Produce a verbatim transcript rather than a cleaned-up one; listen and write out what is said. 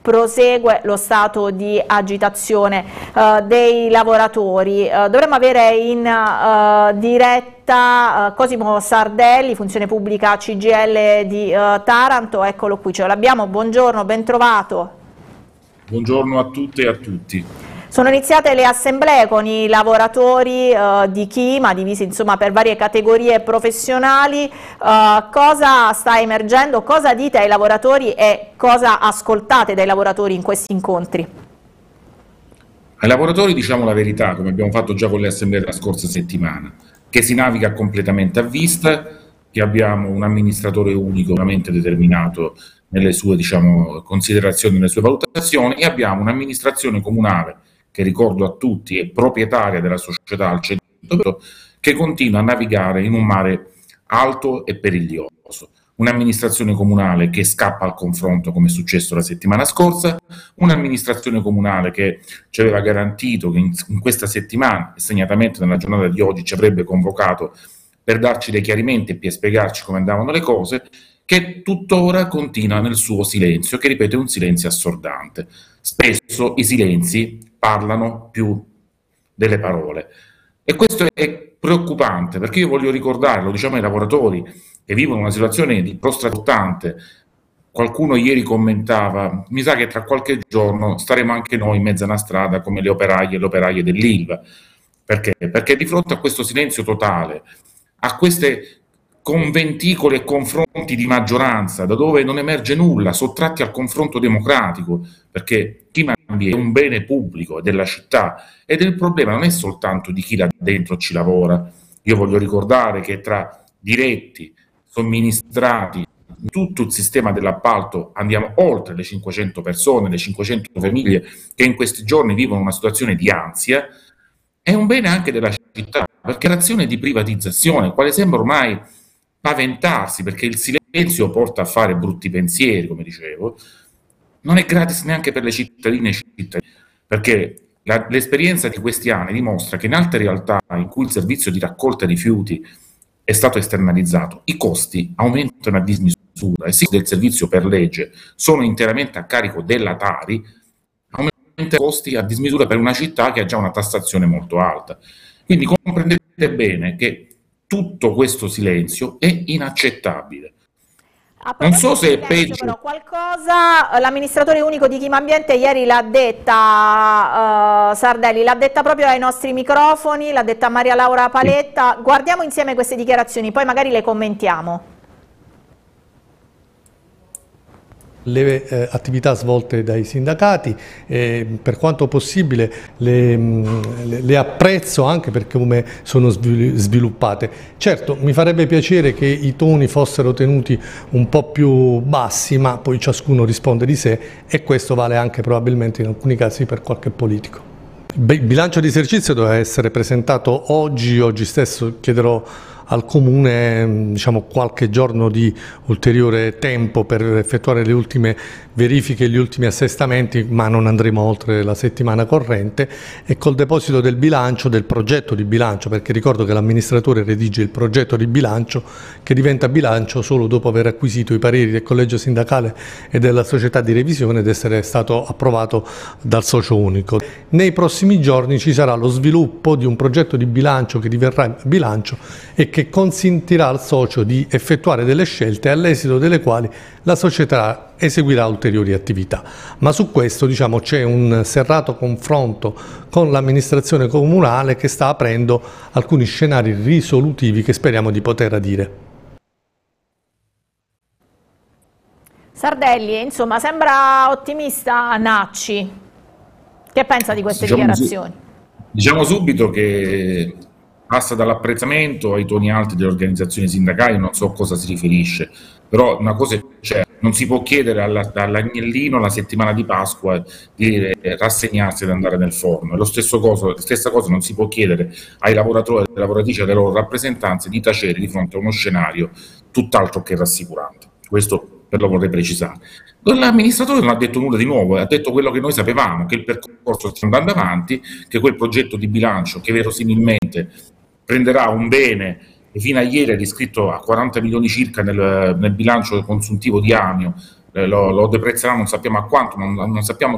prosegue lo stato di agitazione uh, dei lavoratori. Uh, dovremmo avere in uh, diretta uh, Cosimo Sardelli, funzione pubblica C G I L di uh, Taranto. Eccolo qui, ce l'abbiamo. Buongiorno, ben trovato. Buongiorno a tutte e a tutti. Sono iniziate le assemblee con i lavoratori uh, di Chima, divisi insomma per varie categorie professionali. Uh, cosa sta emergendo? Cosa dite ai lavoratori e cosa ascoltate dai lavoratori in questi incontri? Ai lavoratori diciamo la verità, come abbiamo fatto già con le assemblee della scorsa settimana, che si naviga completamente a vista, che abbiamo un amministratore unico veramente determinato nelle sue diciamo, considerazioni, nelle sue valutazioni, e abbiamo un'amministrazione comunale che ricordo a tutti è proprietaria della società al cento per cento, che continua a navigare in un mare alto e periglioso. Un'amministrazione comunale che scappa al confronto, come è successo la settimana scorsa, un'amministrazione comunale che ci aveva garantito che in, in questa settimana, e segnatamente nella giornata di oggi, ci avrebbe convocato per darci dei chiarimenti e per spiegarci come andavano le cose, che tuttora continua nel suo silenzio, che ripeto è un silenzio assordante. Spesso i silenzi parlano più delle parole e questo è preoccupante, perché io voglio ricordare, lo diciamo ai lavoratori che vivono una situazione di prostratottante. Qualcuno ieri commentava, mi sa che tra qualche giorno staremo anche noi in mezzo a una strada come le operaie e le operaie dell'Ilva. Perché? Perché di fronte a questo silenzio totale, a queste conventicoli e confronti di maggioranza, da dove non emerge nulla, sottratti al confronto democratico, perché Chima è un bene pubblico della città, ed il problema non è soltanto di chi là dentro ci lavora. Io voglio ricordare che tra diretti, somministrati, tutto il sistema dell'appalto andiamo oltre le cinquecento persone, le cinquecento famiglie che in questi giorni vivono una situazione di ansia. È un bene anche della città, perché l'azione di privatizzazione, quale sembra ormai paventarsi, perché il silenzio porta a fare brutti pensieri, come dicevo, non è gratis neanche per le cittadine e cittadini, perché la, l'esperienza di questi anni dimostra che in altre realtà in cui il servizio di raccolta rifiuti è stato esternalizzato, i costi aumentano a dismisura, e sì del servizio per legge sono interamente a carico della Tari, aumentano i costi a dismisura per una città che ha già una tassazione molto alta. Quindi comprendete bene che tutto questo silenzio è inaccettabile. Non so se è peggio. Però qualcosa l'amministratore unico di Chima Ambiente ieri l'ha detta, uh, Sardelli, l'ha detta proprio ai nostri microfoni, l'ha detta Maria Laura Paletta. Sì. Guardiamo insieme queste dichiarazioni, poi magari le commentiamo. Le eh, attività svolte dai sindacati, eh, per quanto possibile le, le, le apprezzo anche perché come sono sviluppate. Certo, mi farebbe piacere che i toni fossero tenuti un po' più bassi, ma poi ciascuno risponde di sé, e questo vale anche probabilmente in alcuni casi per qualche politico. Il bilancio di esercizio doveva essere presentato oggi, oggi stesso chiederò al Comune diciamo, qualche giorno di ulteriore tempo per effettuare le ultime verifiche e gli ultimi assestamenti, ma non andremo oltre la settimana corrente, e col deposito del bilancio, del progetto di bilancio, perché ricordo che l'amministratore redige il progetto di bilancio che diventa bilancio solo dopo aver acquisito i pareri del collegio sindacale e della società di revisione ed essere stato approvato dal socio unico. Nei prossimi giorni ci sarà lo sviluppo di un progetto di bilancio che diverrà bilancio e che consentirà al socio di effettuare delle scelte all'esito delle quali la società eseguirà ulteriori attività. Ma su questo diciamo, c'è un serrato confronto con l'amministrazione comunale che sta aprendo alcuni scenari risolutivi che speriamo di poter adire. Sardelli, insomma, sembra ottimista Nacci. Che pensa di queste diciamo, dichiarazioni? Diciamo subito che passa dall'apprezzamento ai toni alti delle organizzazioni sindacali, non so a cosa si riferisce, però una cosa c'è, non si può chiedere alla, all'agnellino la settimana di Pasqua di rassegnarsi ed andare nel forno. Lo stesso cosa, la stessa cosa non si può chiedere ai lavoratori e alle lavoratrici e alle loro rappresentanze di tacere di fronte a uno scenario tutt'altro che rassicurante. Questo per lo vorrei precisare. L'amministratore non ha detto nulla di nuovo, ha detto quello che noi sapevamo, che il percorso sta andando avanti, che quel progetto di bilancio che verosimilmente prenderà un bene che fino a ieri è iscritto a quaranta milioni circa nel, nel bilancio consuntivo di Amio, lo, lo deprezzerà, non sappiamo a quanto, non, non sappiamo